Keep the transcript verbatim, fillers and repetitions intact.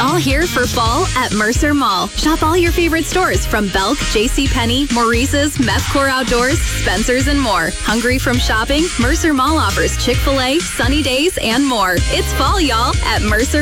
all here for fall at Mercer Mall. Shop all your favorite stores from Belk, JCPenney, Maurice's, Methcore Outdoors, Spencer's, and more. Hungry from shopping? Mercer Mall offers Chick-fil-A, Sunny Days, and more. It's fall, y'all, at Mercer